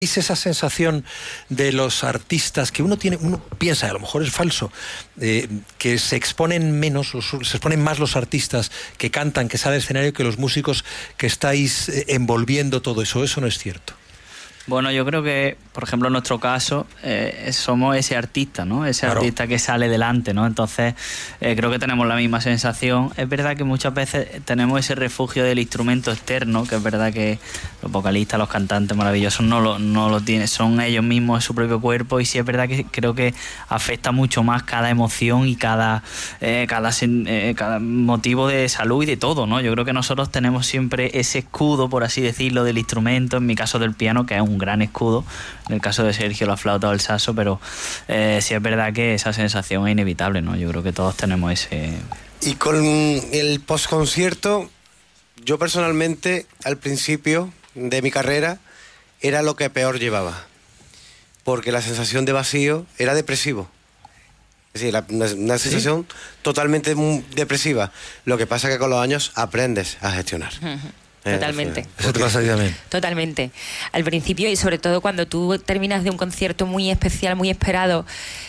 ¿Es esa sensación de los artistas que uno piensa, a lo mejor es falso, que se exponen menos, o se exponen más los artistas que cantan, que salen al escenario, que los músicos que estáis envolviendo todo eso? ¿Eso no es cierto? Bueno, yo creo que, por ejemplo, en nuestro caso, somos ese artista, ¿no? Ese Claro. artista que sale delante, ¿no? Entonces, creo que tenemos la misma sensación. Es verdad que muchas veces tenemos ese refugio del instrumento externo, que es verdad que los vocalistas, los cantantes maravillosos no lo tienen, son ellos mismos en su propio cuerpo, y sí es verdad que creo que afecta mucho más cada emoción y cada motivo de salud y de todo, ¿no? Yo creo que nosotros tenemos siempre ese escudo, por así decirlo, del instrumento, en mi caso del piano, que es un gran escudo, en el caso de Sergio la flauta o el saxo, pero sí es verdad que esa sensación es inevitable, ¿no? Yo creo que todos tenemos ese... Y con el postconcierto, yo personalmente, al principio de mi carrera, era lo que peor llevaba, porque la sensación de vacío era depresivo. Es decir, una sensación totalmente depresiva. Lo que pasa es que con los años aprendes a gestionar. Totalmente. Eso te pasa a ti también. Totalmente. Al principio, y sobre todo cuando tú terminas de un concierto muy especial, muy esperado,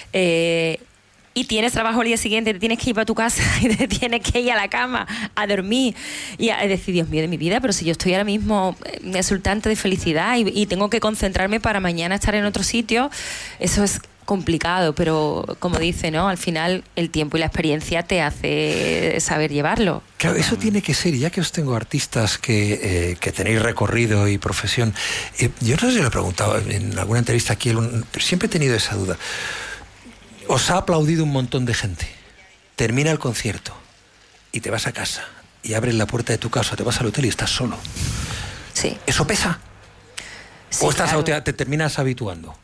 y tienes trabajo el día siguiente, te tienes que ir para tu casa y te tienes que ir a la cama a dormir y a decir, Dios mío de mi vida, pero si yo estoy ahora mismo exultante de felicidad y tengo que concentrarme para mañana estar en otro sitio, eso es complicado, pero como dice, ¿no? Al final el tiempo y la experiencia te hace saber llevarlo. Claro, eso tiene que ser, y ya que os tengo artistas que tenéis recorrido y profesión, yo no sé si lo he preguntado en alguna entrevista aquí, pero siempre he tenido esa duda. Os ha aplaudido un montón de gente, termina el concierto y te vas a casa y abres la puerta de tu casa, te vas al hotel y estás solo. Sí. ¿Eso pesa? Sí, ¿O estás claro. te terminas habituando?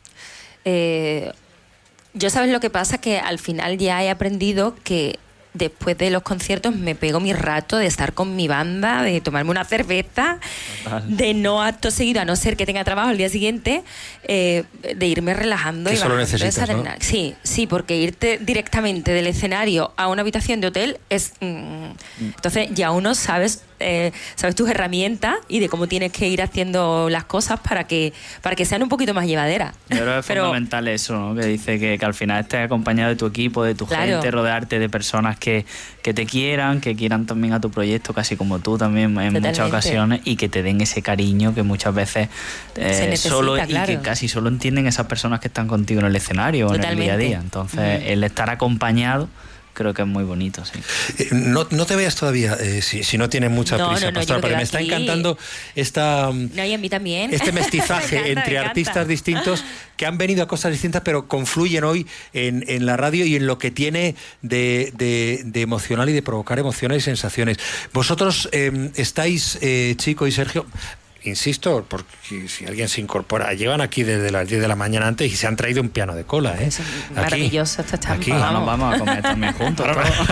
Yo, ¿sabes lo que pasa? Que al final ya he aprendido que después de los conciertos me pego mi rato de estar con mi banda, de tomarme una cerveza, de no acto seguido, a no ser que tenga trabajo el día siguiente, de irme relajando. Que y eso lo bajando necesitas, esa ¿no? adrenalina. Sí, porque irte directamente del escenario a una habitación de hotel es... Entonces ya uno sabes tus herramientas y de cómo tienes que ir haciendo las cosas para que sean un poquito más llevaderas. Yo creo que es fundamental eso, ¿no? Que dice que al final estés acompañado de tu equipo, de tu gente, rodearte de personas que te quieran, que quieran también a tu proyecto, casi como tú también en muchas ocasiones, y que te den ese cariño que muchas veces se necesita, solo claro. y que casi solo entienden esas personas que están contigo en el escenario o en el día a día. Entonces, el estar acompañado creo que es muy bonito, sí. No te veas todavía, si no tienes mucha prisa, Pastora, porque me está encantando No, y a mí también. este mestizaje entre artistas distintos que han venido a cosas distintas, pero confluyen hoy en la radio y en lo que tiene de emocional y de provocar emociones y sensaciones. Vosotros estáis, Chico y Sergio... Insisto, porque si alguien se incorpora, llevan aquí desde las 10 de la mañana antes y se han traído un piano de cola, ¿eh? Es maravilloso esta charla. Aquí. Nos vamos a comer también juntos.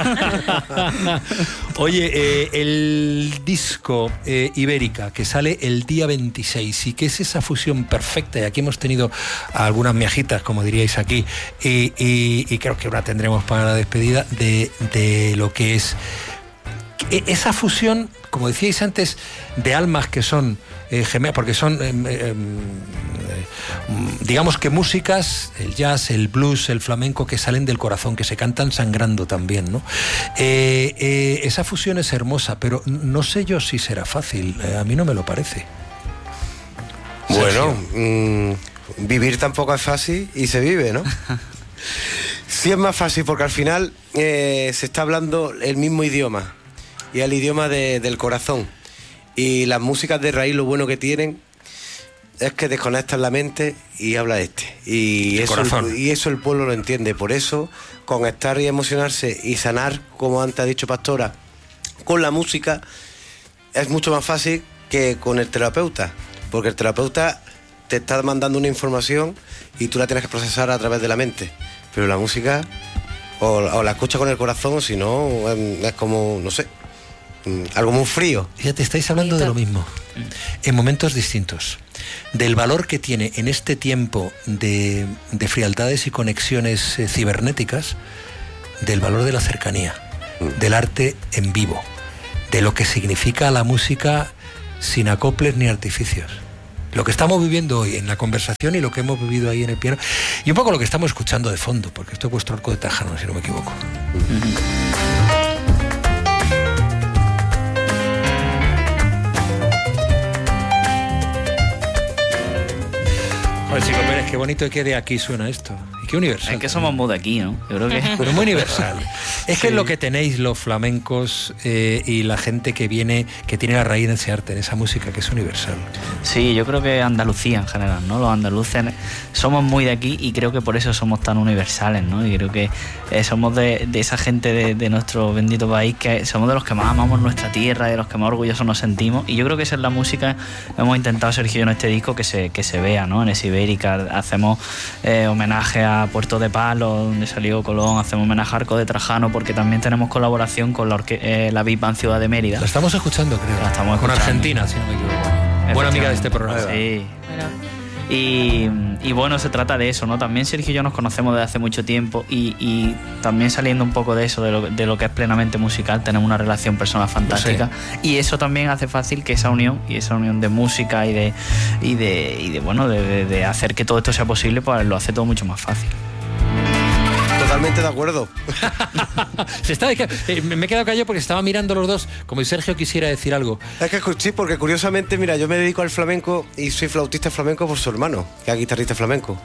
Oye, el disco Ibérica, que sale el día 26, y que es esa fusión perfecta, y aquí hemos tenido algunas miajitas, como diríais aquí, y creo que una tendremos para la despedida, de lo que es esa fusión, como decíais antes, de almas que son gemelas, porque son digamos que músicas, el jazz, el blues, el flamenco, que salen del corazón, que se cantan sangrando también, ¿no? Esa fusión es hermosa, pero no sé yo si será fácil, a mí no me lo parece. Bueno, vivir tampoco es fácil y se vive, ¿no? Sí es más fácil porque al final se está hablando el mismo idioma, y el idioma del corazón. Y las músicas de raíz, lo bueno que tienen es que desconectan la mente y habla y eso el pueblo lo entiende. Por eso conectar y emocionarse y sanar, como antes ha dicho Pastora, con la música es mucho más fácil que con el terapeuta, porque el terapeuta te está mandando una información y tú la tienes que procesar a través de la mente, pero la música o la escucha con el corazón, si no es como, no sé, algo muy frío. Fíjate, estáis hablando de lo mismo, en momentos distintos, del valor que tiene en este tiempo de frialdades y conexiones cibernéticas, del valor de la cercanía, del arte en vivo, de lo que significa la música sin acoples ni artificios. Lo que estamos viviendo hoy en la conversación y lo que hemos vivido ahí en el piano, y un poco lo que estamos escuchando de fondo, porque esto es vuestro Arco de Tajano, si no me equivoco. Joder, Chico Pérez, qué bonito que de aquí suena esto. Y qué universal. Es que somos muy de aquí, ¿no? Yo creo que... Pero muy universal. Es que es lo que tenéis los flamencos y la gente que viene, que tiene la raíz en ese arte, en esa música, que es universal. Sí, yo creo que Andalucía en general, ¿no? Los andaluces somos muy de aquí y creo que por eso somos tan universales, ¿no? Y creo que somos de esa gente de nuestro bendito país, que somos de los que más amamos nuestra tierra, de los que más orgullosos nos sentimos. Y yo creo que esa es la música que hemos intentado, Sergio y yo, en este disco, que se vea, ¿no? En ese Ibérica hacemos homenaje a Puerto de Palo, donde salió Colón, hacemos homenaje a Arco de Trajano, porque también tenemos colaboración con la Big Band Ciudad de Mérida. La estamos escuchando, creo. La estamos con escuchando. Argentina, si no me equivoco. Buena amiga de este programa. Sí. Y bueno, se trata de eso, ¿no? También Sergio y yo nos conocemos desde hace mucho tiempo y también saliendo un poco de eso, de lo que es plenamente musical, tenemos una relación personal fantástica. Sí. Y eso también hace fácil que esa unión de música y de hacer que todo esto sea posible, pues lo hace todo mucho más fácil. Totalmente de acuerdo. Me he quedado callado porque estaba mirando los dos, como si Sergio quisiera decir algo. Es que sí, porque curiosamente, mira, yo me dedico al flamenco y soy flautista flamenco por su hermano, que es guitarrista flamenco.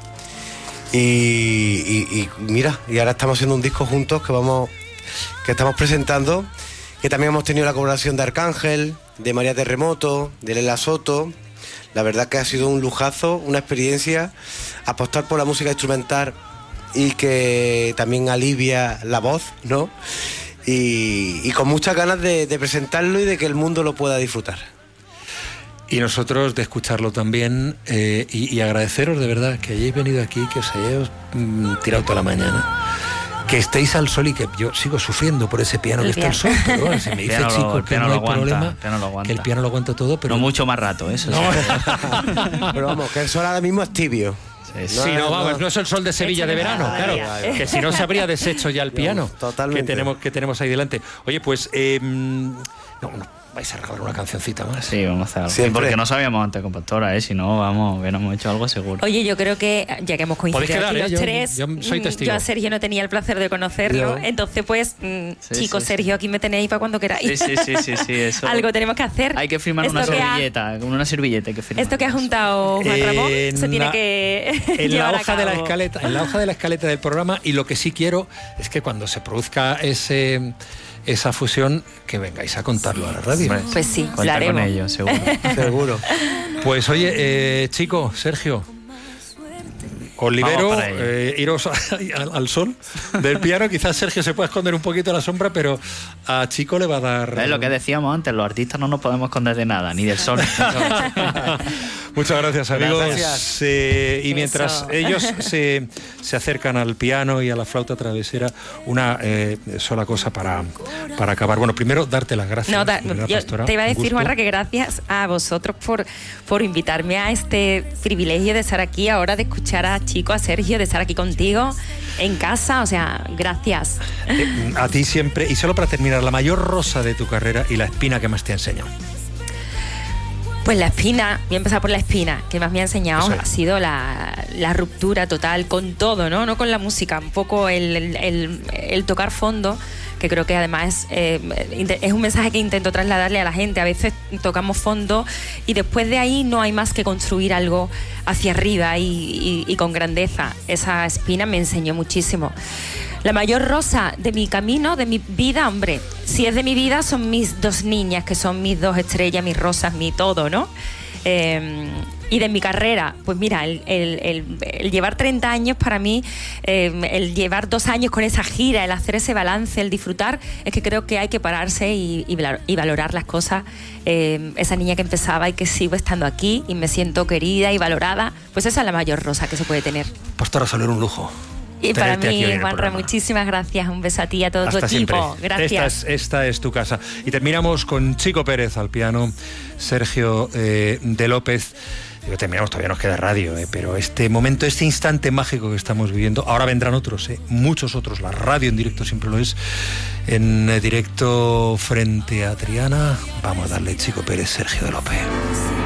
Y mira, y ahora estamos haciendo un disco juntos que estamos presentando, que también hemos tenido la colaboración de Arcángel, de María Terremoto, de Lela Soto. La verdad que ha sido un lujazo, una experiencia, apostar por la música instrumental y que también alivia la voz, ¿no? Y con muchas ganas de presentarlo y de que el mundo lo pueda disfrutar. Y nosotros de escucharlo también y agradeceros de verdad que hayáis venido aquí, que os hayáis tirado toda la mañana, que estéis al sol y que yo sigo sufriendo por ese piano que está al sol, pero bueno, se me dice Chico que no hay problema, que el piano lo aguanta todo, pero... No mucho más rato, eso no. Pero vamos, que el sol ahora mismo es tibio. No es el sol de Sevilla de verano, claro, que si no se habría deshecho ya el piano que tenemos ahí delante. Oye, pues vais a regalar una cancioncita más. Sí, vamos a hacer algo. Sí, porque no sabíamos antes con Pastora, si no, hubiéramos hecho algo seguro. Oye, yo creo que, ya que hemos coincidido aquí los tres, yo soy testigo. Yo a Sergio no tenía el placer de conocerlo, entonces pues, chicos, Sergio, aquí me tenéis para cuando queráis. Sí, eso. Algo tenemos que hacer. Hay que firmar una servilleta, hay que firmar. Esto que ha juntado Juan Ramón, se tiene que en la hoja de la escaleta, en la hoja de la escaleta del programa, y lo que sí quiero es que cuando se produzca esa fusión, que vengáis a contarlo a la radio. Pues sí, cuenta con ellos, seguro. Seguro. Pues oye, Chico, Sergio, os libero, iros al sol del piano. Quizás Sergio se pueda esconder un poquito a la sombra, pero a Chico le va a dar... Es lo que decíamos antes, los artistas no nos podemos esconder de nada, ni del sol. Muchas gracias, amigos. Gracias. Y mientras ellos se acercan al piano y a la flauta travesera, una sola cosa para acabar. Bueno, primero, darte las gracias. Yo te iba a decir, Juanra, que gracias a vosotros por invitarme a este privilegio de estar aquí ahora, de escuchar a Chico, a Sergio, de estar aquí contigo en casa. O sea, gracias. A ti siempre. Y solo para terminar, la mayor rosa de tu carrera y la espina que más te ha enseñado. Pues la espina, voy a empezar por la espina, que más me ha enseñado ha sido la ruptura total con todo, ¿no? No con la música, un poco el tocar fondo, que creo que además es un mensaje que intento trasladarle a la gente. A veces tocamos fondo y después de ahí no hay más que construir algo hacia arriba y con grandeza. Esa espina me enseñó muchísimo. La mayor rosa de mi camino, de mi vida, hombre, si es de mi vida, son mis dos niñas, que son mis dos estrellas, mis rosas, mi todo, ¿no? Y de mi carrera, pues mira, el llevar 30 años para mí, el llevar 2 años con esa gira, el hacer ese balance, el disfrutar, es que creo que hay que pararse y valorar las cosas. Esa niña que empezaba y que sigo estando aquí y me siento querida y valorada, pues esa es la mayor rosa que se puede tener. Pastora Soler, un lujo. Y para mí, Juanra, muchísimas gracias. Un beso a ti y a todo tu equipo. Gracias. Esta es tu casa. Y terminamos con Chico Pérez al piano, Sergio de López. Terminamos, todavía nos queda radio, pero este momento, este instante mágico que estamos viviendo, ahora vendrán otros, muchos otros. La radio en directo siempre lo es. En directo frente a Triana, vamos a darle Chico Pérez, Sergio de López.